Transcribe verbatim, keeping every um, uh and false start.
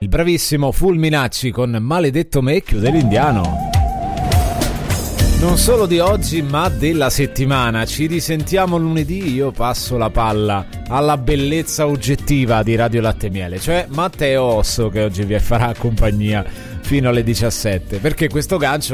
Il bravissimo Fulminacci con Maledetto me chiude l'Indiano. Non solo di oggi ma della settimana. Ci risentiamo lunedì, io passo la palla alla bellezza oggettiva di Radio Latte e Miele, cioè Matteo Osso, che oggi vi farà compagnia fino alle diciassette, perché questo gancio